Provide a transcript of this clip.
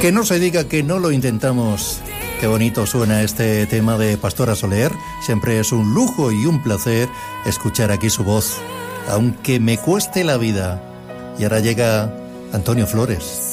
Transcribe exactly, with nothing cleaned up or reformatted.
Que no se diga que no lo intentamos. Qué bonito suena este tema de Pastora Soler. Siempre es un lujo y un placer escuchar aquí su voz, aunque me cueste la vida. Y ahora llega Antonio Flores.